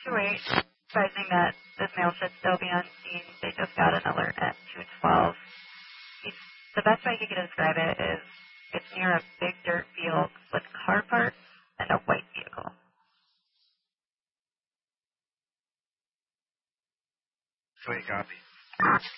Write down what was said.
2:08, advising that this male should still be on scene. They just got an alert at 2:12. The best way he could describe it is it's near a big dirt field with car parts and a white vehicle. Sweet copy.